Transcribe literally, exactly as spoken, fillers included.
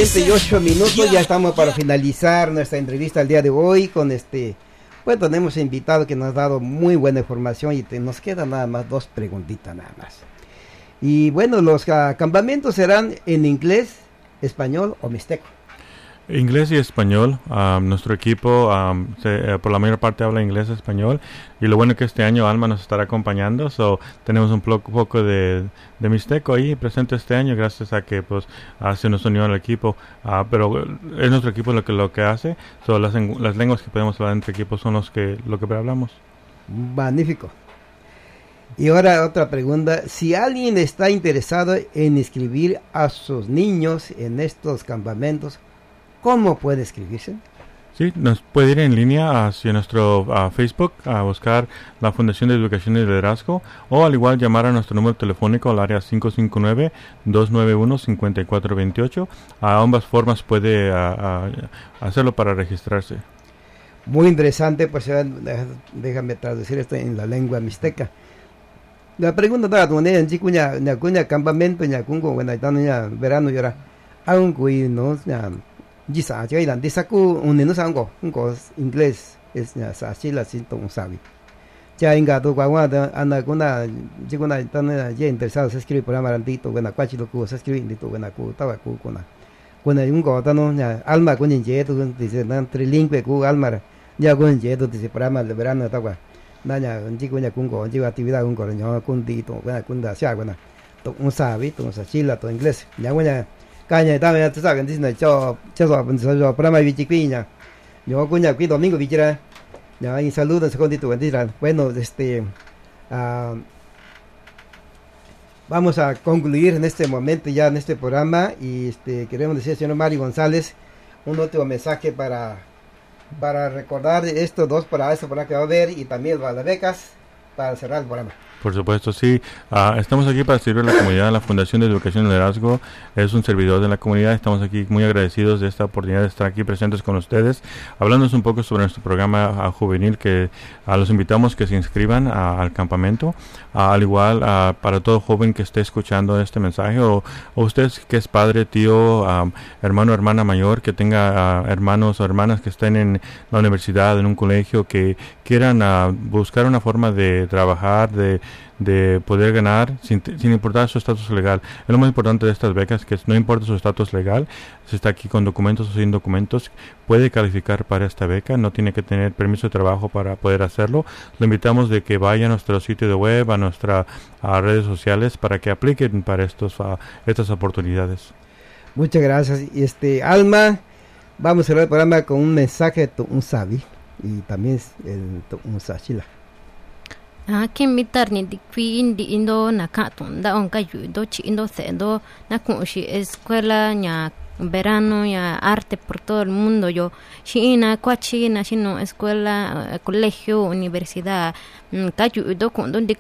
cuarenta y ocho minutos, ya estamos para finalizar nuestra entrevista el día de hoy con este, bueno, tenemos invitado que nos ha dado muy buena información y te, nos quedan nada más dos preguntitas nada más. Y bueno, los uh, campamentos serán en inglés, español o mixteco. Inglés y español. Um, nuestro equipo um, se, eh, por la mayor parte habla inglés y español, y lo bueno es que este año Alma nos estará acompañando, so tenemos un plo- poco de, de mixteco ahí presente este año gracias a que pues uh, se nos unió al equipo, uh, pero es nuestro equipo lo que lo que hace, so las, las lenguas que podemos hablar entre equipos son los que lo que hablamos. Magnífico. Y ahora otra pregunta, si alguien está interesado en inscribir a sus niños en estos campamentos, ¿cómo puede inscribirse? Sí, nos puede ir en línea hacia nuestro uh, Facebook a buscar la Fundación de Educación y Liderazgo, o al igual llamar a nuestro número telefónico al área cinco cinco nueve, dos nueve uno, cinco cuatro dos ocho. A ambas formas puede uh, uh, hacerlo para registrarse. Muy interesante, pues déjame traducir esto en la lengua mixteca. La pregunta está donde en chicuña, na cuña campamento, na cungo, bueno, ya verano y ahora, aún cuy no, ya Gisa, yo irán de saco un neno sango, un cos inglés, es ya así la siento un sabi. Ya en gato guaguada, anda con una, llegó una tan ya interesado se escribe por amarantito, buena cuachi lo que se escribe indito, buena cu, estaba cu con la. Con un gota no, ya alma con injeto, dice, dan trilingüe cu alma, ya con injeto, dice, por ama de verano, estaba. Daña, un chico ya con go, lleva actividad con coreño, con dito, buena cunda, sea buena. Un sabi, un sachila, todo inglés, ya buena. Caña también te saben dicen yo yo yo para mi chiquiña yo cuña qui domingo vichira ya y saludos con tu bendición. Bueno, este uh, vamos a concluir en este momento ya en este programa y este queremos decir al señor Mario González un último mensaje para para recordar estos dos para eso para que va a ver y también las becas para cerrar el programa. Por supuesto, sí. Uh, estamos aquí para servir a la comunidad. La Fundación de Educación y Liderazgo es un servidor de la comunidad. Estamos aquí muy agradecidos de esta oportunidad de estar aquí presentes con ustedes, hablándonos un poco sobre nuestro programa uh, juvenil, que uh, los invitamos que se inscriban uh, al campamento. Uh, al igual, uh, para todo joven que esté escuchando este mensaje, o, o usted que es padre, tío, um, hermano, hermana mayor, que tenga uh, hermanos o hermanas que estén en la universidad, en un colegio, que quieran uh, buscar una forma de trabajar, de de poder ganar sin, sin importar su estatus legal. Es lo más importante de estas becas, que no importa su estatus legal, si está aquí con documentos o sin documentos, puede calificar para esta beca, no tiene que tener permiso de trabajo para poder hacerlo. Lo invitamos de que vaya a nuestro sitio de web, a nuestras redes sociales, para que apliquen para estos uh, estas oportunidades. Muchas gracias. Y este Alma, vamos a cerrar el programa con un mensaje de un sabi y también el un sachila. Ah, que invitar ni di qui indi indo na katun da on kayu do chi indo sendo na kunshi escuela nya verano ya arte por todo el mundo yo china kwa china chino escuela uh, colegio universidad kayu do kun don